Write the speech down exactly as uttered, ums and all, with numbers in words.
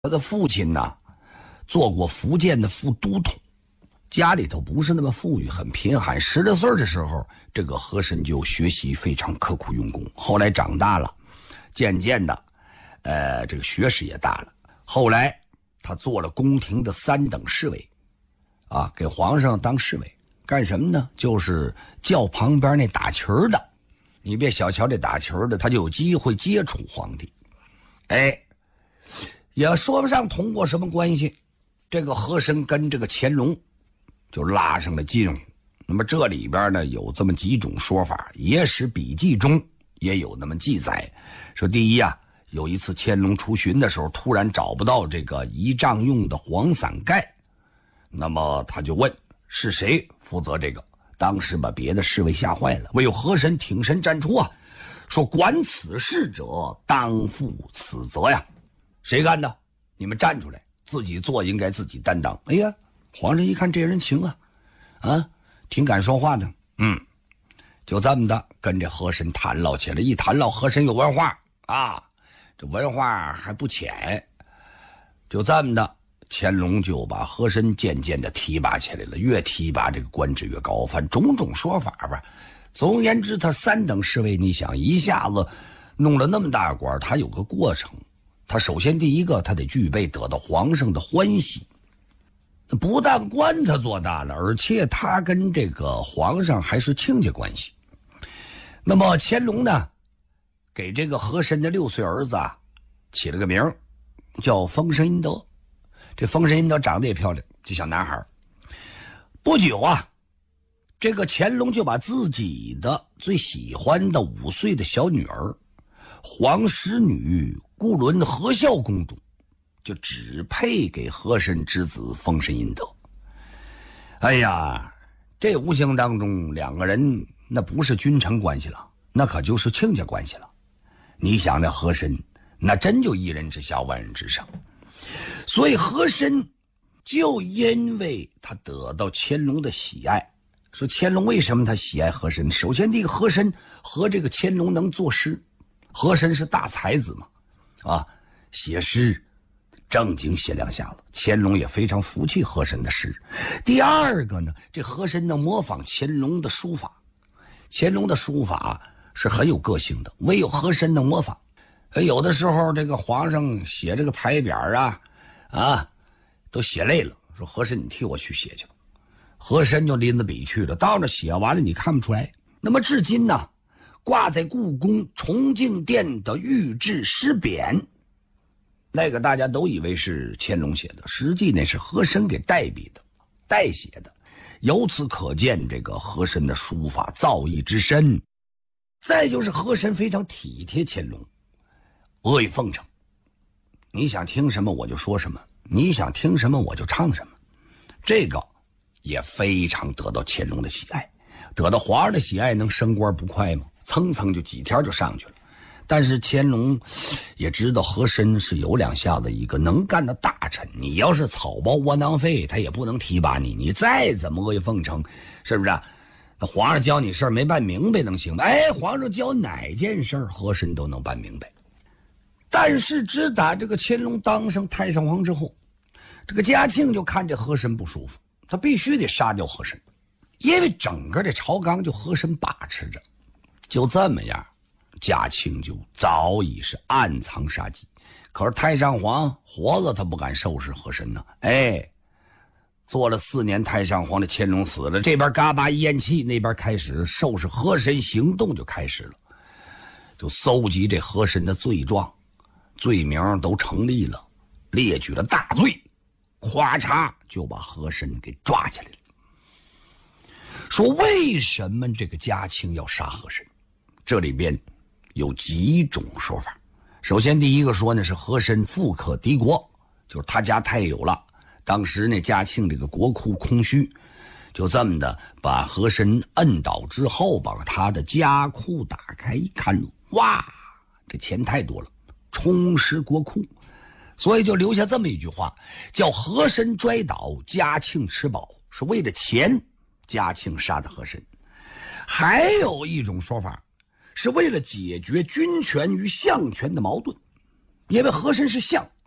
他的父亲呢，做过福建的副都统，家里头不是那么富裕，很贫寒。十来岁的时候，这个和珅就学习非常刻苦用功。后来长大了，渐渐的，呃，这个学识也大了。后来他做了宫廷的三等侍卫，啊，给皇上当侍卫，干什么呢？就是叫旁边那打旗儿的。你别小瞧这打旗儿的，他就有机会接触皇帝。哎。也说不上通过什么关系，这个和珅跟这个乾隆就拉上了近乎。那么这里边呢有这么几种说法，野史笔记中也有那么记载。说第一啊，有一次乾隆出巡的时候，突然找不到这个仪仗用的黄伞盖，那么他就问是谁负责这个。当时把别的侍卫吓坏了，唯有和珅挺身站出啊，说管此事者当负此责呀。谁干的？你们站出来，自己做应该自己担当。哎呀，皇上一看这人情啊，啊，挺敢说话的。嗯，就这么的跟这和珅谈唠起来。一谈唠，和珅有文化啊，这文化还不浅。就这么的，乾隆就把和珅渐渐的提拔起来了，越提拔这个官职越高，反正种种说法吧。总而言之，他三等侍卫，你想一下子弄了那么大官，他有个过程。他首先第一个，他得具备得到皇上的欢喜。不但官他做大了，而且他跟这个皇上还是亲家关系。那么乾隆呢，给这个和珅的六岁儿子啊起了个名叫丰绅殷德。这丰绅殷德长得也漂亮，这小男孩。不久啊，这个乾隆就把自己的最喜欢的五岁的小女儿皇室女固伦和孝公主就指配给和珅之子丰绅殷德。哎呀，这无形当中两个人那不是君臣关系了，那可就是亲家关系了。你想那和珅那真就一人之下万人之上。所以和珅就因为他得到乾隆的喜爱。说乾隆为什么他喜爱和珅？首先第一个，和珅和这个乾隆能作诗，和珅是大才子嘛，啊，写诗正经写两下子，乾隆也非常服气和珅的诗。第二个呢，这和珅能模仿乾隆的书法，乾隆的书法是很有个性的，唯有和珅能模仿。有的时候这个皇上写这个牌匾啊啊都写累了，说和珅你替我去写去吧。和珅就拎着笔去了，到那写完了你看不出来。那么至今呢，挂在故宫崇敬殿的御制诗匾，那个大家都以为是乾隆写的，实际那是和珅给代笔的，代写的。由此可见这个和珅的书法造诣之深。再就是和珅非常体贴乾隆，阿谀奉承，你想听什么我就说什么，你想听什么我就唱什么，这个也非常得到乾隆的喜爱。得到皇上的喜爱能升官不快吗？蹭蹭就几天就上去了。但是乾隆也知道和珅是有两下子一个能干的大臣，你要是草包窝囊废他也不能提拔你，你再怎么阿谀奉承，是不是啊？那皇上教你事儿没办明白能行吗？哎，皇上教哪件事儿和珅都能办明白。但是只打这个乾隆当上太上皇之后，这个嘉庆就看这和珅不舒服，他必须得杀掉和珅，因为整个这朝纲就和珅把持着。就这么样，嘉庆就早已是暗藏杀机。可是太上皇活着他不敢收拾和珅呢。哎，做了四年太上皇的乾隆死了，这边嘎巴一咽气，那边开始收拾和珅行动就开始了，就搜集这和珅的罪状，罪名都成立了，列举了大罪，咵嚓就把和珅给抓起来了。说为什么这个嘉庆要杀和珅？这里边有几种说法。首先第一个说呢，是和珅富可敌国，就是他家太有了，当时那嘉庆这个国库空虚，就这么的把和珅摁倒之后，把他的家库打开一看，哇，这钱太多了，充实国库。所以就留下这么一句话，叫和珅摔倒，嘉庆吃饱，是为了钱嘉庆杀的和珅。还有一种说法，是为了解决军权与相权的矛盾，因为和珅是相，